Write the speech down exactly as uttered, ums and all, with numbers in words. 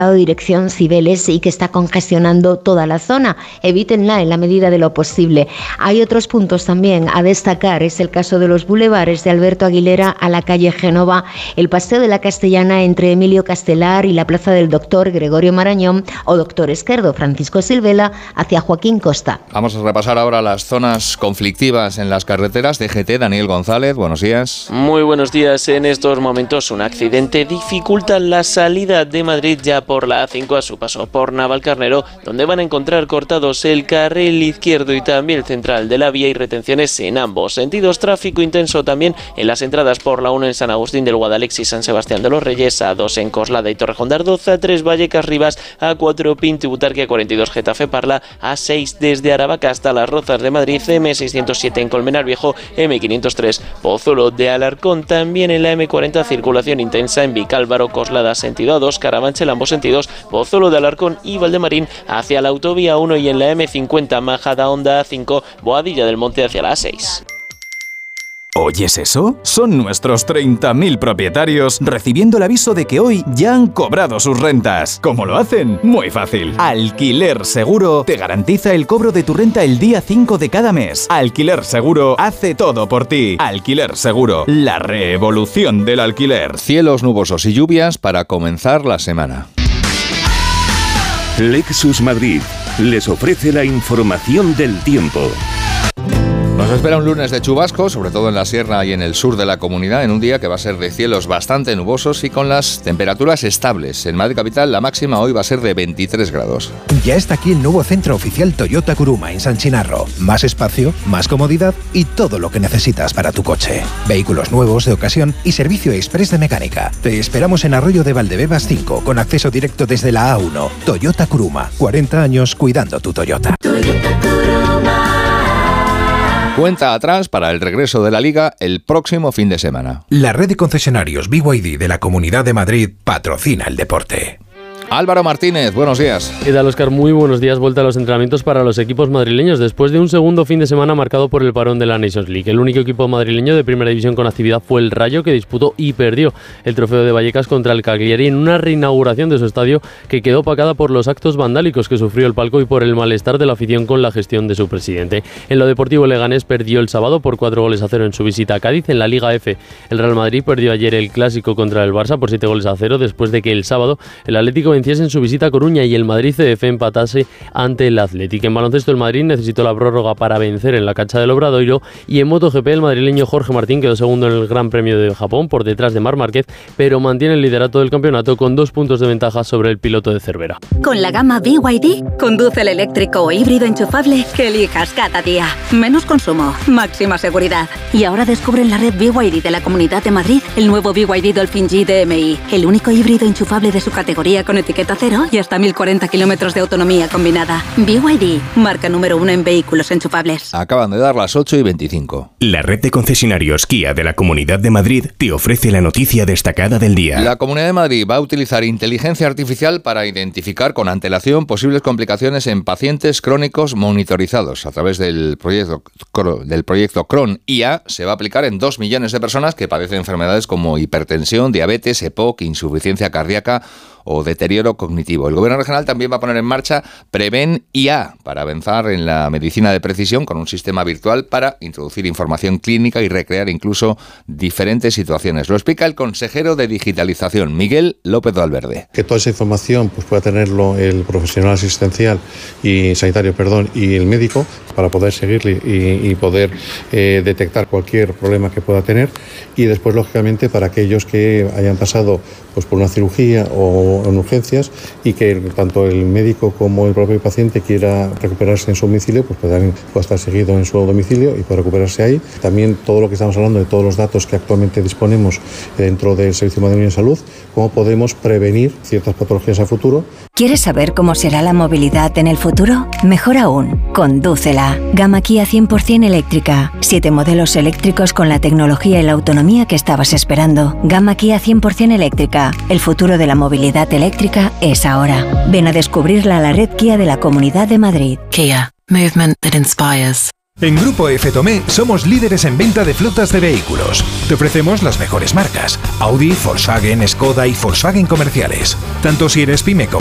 dirección Cibeles y que está congestionando toda la zona. Evítenla en la medida de lo posible. Hay otros puntos también a destacar. Es el caso de los bulevares de Alberto Aguilera a la calle Génova, el Paseo de la Castellana entre Emilio Castelar y la Plaza del Doctor Gregorio Marañón o Doctor Esquerdo Francisco Silvela hacia Joaquín Costa. Vamos a repasar ahora las zonas conflictivas en las carreteras. D G T, Daniel González, buenos días. Muy buenos días. En estos momentos un accidente dificulta la salida de Madrid ya por la A cinco a su paso por Navalcarnero, donde van a encontrar cortados el carril izquierdo y también el central de la vía y retenciones en ambos sentidos. Tráfico intenso también en las entradas por la uno en San Agustín del Guadalix y San Sebastián de los Reyes, A dos en Coslada y Torrejón de Ardoz, A tres Vallecas Rivas, A cuatro Pinto y Butarque, A cuarenta y dos Getafe Parla, A seis desde Aravaca hasta Las Rozas de Madrid, M seiscientos siete en Colmenar Viejo, M quinientos tres Pozuelo de Alarcón, también en la M cuarenta circulación intensa en Vicálvaro, Coslada sentido A dos, Carabanchel ambos sentidos, Pozuelo de Alarcón y Valdemarín hacia la autovía uno y en la M cincuenta Majada Honda A cinco, Boadilla del Monte hacia la A seis. ¿Oyes eso? Son nuestros treinta mil propietarios recibiendo el aviso de que hoy ya han cobrado sus rentas. ¿Cómo lo hacen? Muy fácil. Alquiler Seguro te garantiza el cobro de tu renta el día cinco de cada mes. Alquiler Seguro hace todo por ti. Alquiler Seguro, la revolución del alquiler. Cielos nubosos y lluvias para comenzar la semana. Lexus Madrid les ofrece la información del tiempo. Nos espera un lunes de chubasco, sobre todo en la sierra y en el sur de la comunidad, en un día que va a ser de cielos bastante nubosos y con las temperaturas estables. En Madrid capital la máxima hoy va a ser de veintitrés grados. Ya está aquí el nuevo centro oficial Toyota Kuruma en San Chinarro. Más espacio, más comodidad y todo lo que necesitas para tu coche. Vehículos nuevos, de ocasión y servicio express de mecánica. Te esperamos en Arroyo de Valdebebas cinco, con acceso directo desde la A uno. Toyota Kuruma, cuarenta años cuidando tu Toyota. Toyota Kuruma. Cuenta atrás para el regreso de la Liga el próximo fin de semana. La red de concesionarios B Y D de la Comunidad de Madrid patrocina el deporte. Álvaro Martínez, buenos días. ¿Qué tal, Óscar? Muy buenos días. Vuelta a los entrenamientos para los equipos madrileños después de un segundo fin de semana marcado por el parón de la Nations League. El único equipo madrileño de primera división con actividad fue el Rayo, que disputó y perdió el trofeo de Vallecas contra el Cagliari en una reinauguración de su estadio que quedó opacada por los actos vandálicos que sufrió el palco y por el malestar de la afición con la gestión de su presidente. En lo deportivo, Leganés perdió el sábado por cuatro goles a cero en su visita a Cádiz. En la Liga F, el Real Madrid perdió ayer el clásico contra el Barça por siete goles a cero después de que el sábado el Atlético venciese en su visita a Coruña y el Madrid C F empatase ante el Athletic. En baloncesto, el Madrid necesitó la prórroga para vencer en la cancha del Obradoiro y en MotoGP el madrileño Jorge Martín quedó segundo en el Gran Premio de Japón por detrás de Marc Márquez, pero mantiene el liderato del campeonato con dos puntos de ventaja sobre el piloto de Cervera. Con la gama B Y D, conduce el eléctrico o híbrido enchufable que elijas cada día. Menos consumo, máxima seguridad. Y ahora descubre en la red B Y D de la Comunidad de Madrid el nuevo B Y D Dolphin G D M I, el único híbrido enchufable de su categoría con etiqueta cero y hasta mil cuarenta kilómetros de autonomía combinada. B Y D, marca número uno en vehículos enchufables. Acaban de dar las ocho y veinticinco. La red de concesionarios Kia de la Comunidad de Madrid te ofrece la noticia destacada del día. La Comunidad de Madrid va a utilizar inteligencia artificial para identificar con antelación posibles complicaciones en pacientes crónicos monitorizados. A través del proyecto, del proyecto CRON I A se va a aplicar en dos millones de personas que padecen enfermedades como hipertensión, diabetes, E P O C, insuficiencia cardíaca o deterioro cognitivo. El Gobierno regional también va a poner en marcha Preven I A para avanzar en la medicina de precisión con un sistema virtual para introducir información clínica y recrear incluso diferentes situaciones. Lo explica el consejero de Digitalización, Miguel López Valverde. Que toda esa información pues, pueda tenerlo el profesional asistencial y sanitario, perdón, y el médico para poder seguirle y, y poder eh, detectar cualquier problema que pueda tener, y después, lógicamente, para aquellos que hayan pasado pues, por una cirugía o en urgencias y que tanto el médico como el propio paciente quiera recuperarse en su domicilio, pues puede, puede estar seguido en su domicilio y puede recuperarse ahí. También todo lo que estamos hablando de todos los datos que actualmente disponemos dentro del Servicio Madrileño de Salud, cómo podemos prevenir ciertas patologías a futuro. ¿Quieres saber cómo será la movilidad en el futuro? Mejor aún, condúcela. Gama Kia cien por ciento eléctrica. Siete modelos eléctricos con la tecnología y la autonomía que estabas esperando. Gama Kia cien por ciento eléctrica. El futuro de la movilidad eléctrica es ahora. Ven a descubrirla a la red Kia de la Comunidad de Madrid. Kia. Movement that inspires. En Grupo F Tomé somos líderes en venta de flotas de vehículos. Te ofrecemos las mejores marcas: Audi, Volkswagen, Skoda y Volkswagen comerciales. Tanto si eres pyme como